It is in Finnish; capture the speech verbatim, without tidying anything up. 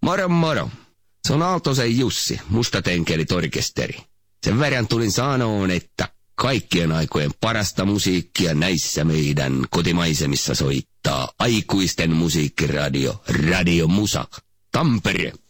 Moro moro. Se on Aaltosen Jussi, Mustatenkelit orkesteri. Sen verran tulin sanoon, että kaikkien aikojen parasta musiikkia näissä meidän kotimaisemissa soittaa aikuisten musiikkiradio Radio Musa. Tampere.